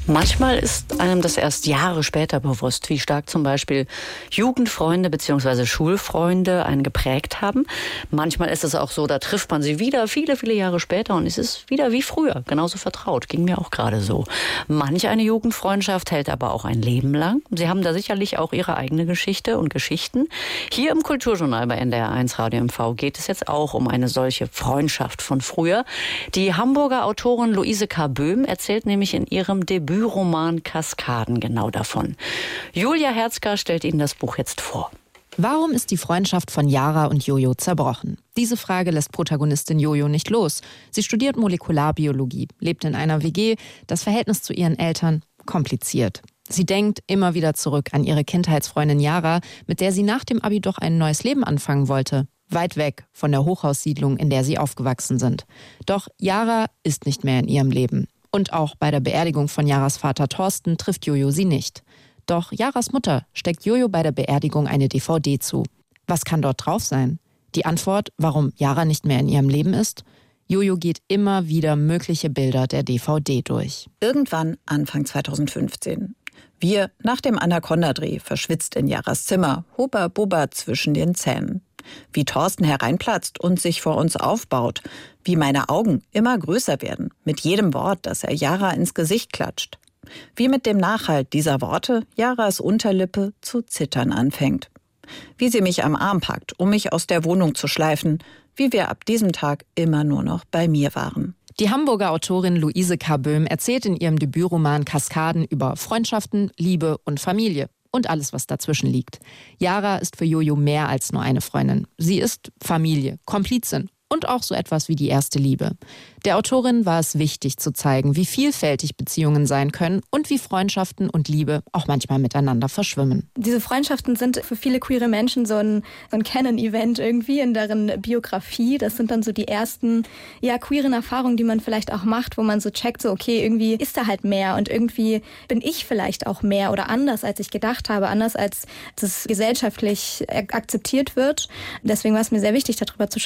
Manchmal ist einem das erst Jahre später bewusst, wie stark zum Beispiel Jugendfreunde bzw. Schulfreunde einen geprägt haben. Manchmal ist es auch so, da trifft man sie wieder viele, viele Jahre später und es ist wieder wie früher, genauso vertraut. Ging mir auch gerade so. Manch eine Jugendfreundschaft hält aber auch ein Leben lang. Sie haben da sicherlich auch ihre eigene Geschichte und Geschichten. Hier im Kulturjournal bei NDR1 Radio MV geht es jetzt auch um eine solche Freundschaft von früher. Die Hamburger Autorin Luise K. Böhm erzählt nämlich in ihrem Debütroman Kaskaden genau davon. Julia Herzger stellt Ihnen das Buch jetzt vor. Warum ist die Freundschaft von Yara und Jojo zerbrochen? Diese Frage lässt Protagonistin Jojo nicht los. Sie studiert Molekularbiologie, lebt in einer WG, das Verhältnis zu ihren Eltern kompliziert. Sie denkt immer wieder zurück an ihre Kindheitsfreundin Yara, mit der sie nach dem Abi doch ein neues Leben anfangen wollte. Weit weg von der Hochhaussiedlung, in der sie aufgewachsen sind. Doch Yara ist nicht mehr in ihrem Leben. Und auch bei der Beerdigung von Yaras Vater Thorsten trifft Jojo sie nicht. Doch Yaras Mutter steckt Jojo bei der Beerdigung eine DVD zu. Was kann dort drauf sein? Die Antwort, warum Yara nicht mehr in ihrem Leben ist? Jojo geht immer wieder mögliche Bilder der DVD durch. Irgendwann Anfang 2015. Wir nach dem Anaconda-Dreh verschwitzt in Yaras Zimmer, Hubba-Bubba zwischen den Zähnen. Wie Thorsten hereinplatzt und sich vor uns aufbaut. Wie meine Augen immer größer werden, mit jedem Wort, das er Yara ins Gesicht klatscht. Wie mit dem Nachhalt dieser Worte Yaras Unterlippe zu zittern anfängt. Wie sie mich am Arm packt, um mich aus der Wohnung zu schleifen. Wie wir ab diesem Tag immer nur noch bei mir waren. Die Hamburger Autorin Luise K. Böhm erzählt in ihrem Debütroman Kaskaden über Freundschaften, Liebe und Familie. Und alles, was dazwischen liegt. Yara ist für Jojo mehr als nur eine Freundin. Sie ist Familie, Komplizin und auch so etwas wie die erste Liebe. Der Autorin war es wichtig zu zeigen, wie vielfältig Beziehungen sein können und wie Freundschaften und Liebe auch manchmal miteinander verschwimmen. Diese Freundschaften sind für viele queere Menschen so ein Canon-Event irgendwie in deren Biografie. Das sind dann so die ersten queeren Erfahrungen, die man vielleicht auch macht, wo man so checkt, so okay, irgendwie ist da halt mehr und irgendwie bin ich vielleicht auch mehr oder anders, als ich gedacht habe, anders als das gesellschaftlich akzeptiert wird. Deswegen war es mir sehr wichtig, darüber zu schreiben.